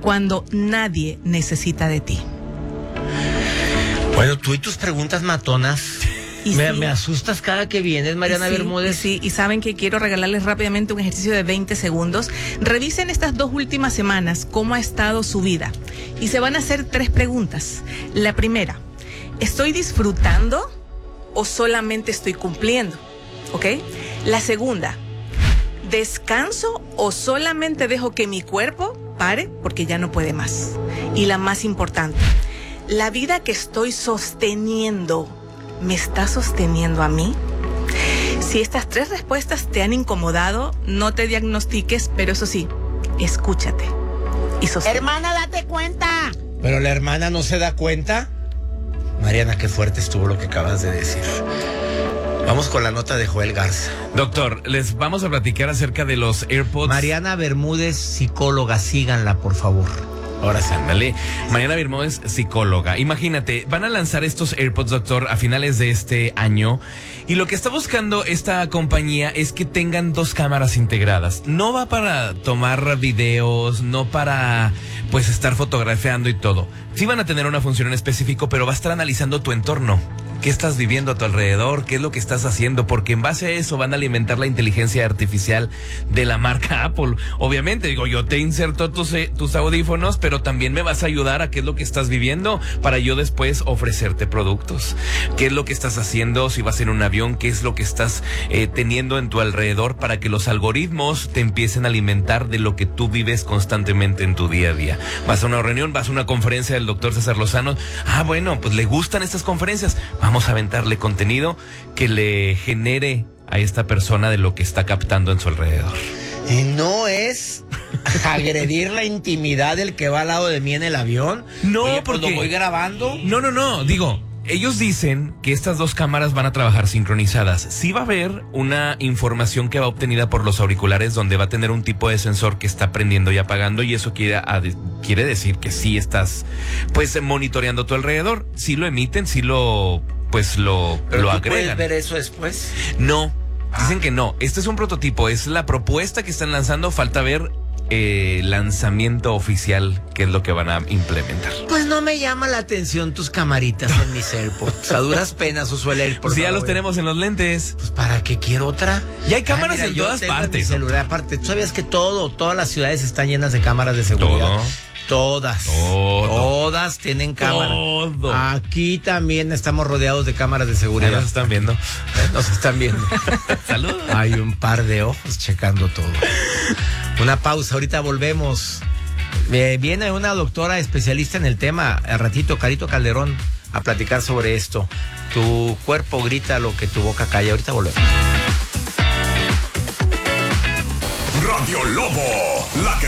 cuando nadie necesita de ti. Bueno, tú y tus preguntas matonas. Me asustas cada que vienes, Mariana Bermúdez. Sí, y saben que quiero regalarles rápidamente un ejercicio de 20 segundos. Revisen estas 2 últimas semanas cómo ha estado su vida. Y se van a hacer 3 preguntas. La primera, ¿estoy disfrutando o solamente estoy cumpliendo? ¿Ok? La segunda, ¿descanso o solamente dejo que mi cuerpo pare porque ya no puede más? Y la más importante, ¿la vida que estoy sosteniendo me está sosteniendo a mí? Si estas 3 respuestas te han incomodado, no te diagnostiques, pero eso sí, escúchate y sostén. Hermana, date cuenta. ¿Pero la hermana no se da cuenta? Mariana, qué fuerte estuvo lo que acabas de decir. Vamos con la nota de Joel Garza. Doctor, les vamos a platicar acerca de los AirPods. Mariana Bermúdez, psicóloga, síganla, por favor. Ahora sí, ándale. Mariana Bermúdez, psicóloga. Imagínate, van a lanzar estos AirPods, doctor, a finales de este año. Y lo que está buscando esta compañía es que tengan 2 cámaras integradas. No va para tomar videos, no para, pues, estar fotografiando y todo. Sí van a tener una función en específico, pero va a estar analizando tu entorno. ¿Qué estás viviendo a tu alrededor? ¿Qué es lo que estás haciendo? Porque en base a eso van a alimentar la inteligencia artificial de la marca Apple. Obviamente, digo, yo te inserto tus audífonos, pero también me vas a ayudar a qué es lo que estás viviendo para yo después ofrecerte productos. ¿Qué es lo que estás haciendo si vas en un avión? ¿Qué es lo que estás teniendo en tu alrededor para que los algoritmos te empiecen a alimentar de lo que tú vives constantemente en tu día a día? Vas a una reunión, vas a una conferencia del doctor César Lozano. Bueno, pues le gustan estas conferencias. Vamos a aventarle contenido que le genere a esta persona de lo que está captando en su alrededor. ¿Y no es agredir la intimidad del que va al lado de mí en el avión? No, oye, porque lo voy grabando. No, digo, ellos dicen que estas 2 cámaras van a trabajar sincronizadas. Sí va a haber una información que va obtenida por los auriculares donde va a tener un tipo de sensor que está prendiendo y apagando, y eso quiere decir que sí estás, pues, monitoreando tu alrededor. Sí lo emiten, sí lo agregan. ¿Puedes ver eso después? No, dicen que no. Este es un prototipo, es la propuesta que están lanzando. Falta ver lanzamiento oficial, que es lo que van a implementar. Pues no me llama la atención tus camaritas en mis AirPods. A duras penas uso el AirPods. Pues ya los tenemos en los lentes. Pues ¿para qué quiero otra? Y hay cámaras en todas partes. Celular aparte. ¿Tú sabías que todas las ciudades están llenas de cámaras de seguridad? Todas tienen cámara. Todo. Aquí también estamos rodeados de cámaras de seguridad. Nos están viendo. Nos están viendo. Saludos. Hay un par de ojos checando todo. Una pausa, ahorita volvemos. Viene una doctora especialista en el tema, al ratito, Carito Calderón, a platicar sobre esto. Tu cuerpo grita lo que tu boca calla. Ahorita volvemos. Radio Lobo.